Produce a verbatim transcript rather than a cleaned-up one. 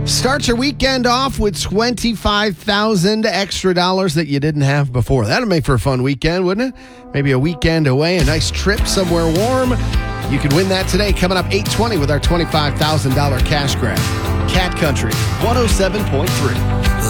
Start your weekend off with twenty-five thousand extra dollars that you didn't have before. That'll make for a fun weekend, wouldn't it? Maybe a weekend away, a nice trip somewhere warm. You could win that today, coming up eight twenty with our twenty-five thousand dollars cash grab. Cat Country, one oh seven point three.